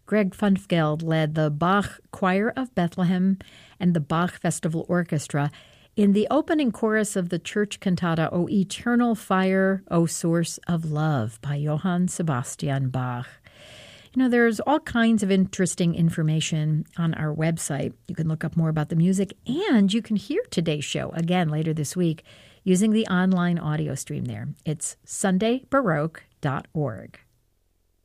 Greg Funfgeld led the Bach Choir of Bethlehem and the Bach Festival Orchestra in the opening chorus of the church cantata O Eternal Fire, O Source of Love by Johann Sebastian Bach. You know, there's all kinds of interesting information on our website. You can look up more about the music, and you can hear today's show again later this week using the online audio stream there. It's sundaybaroque.org.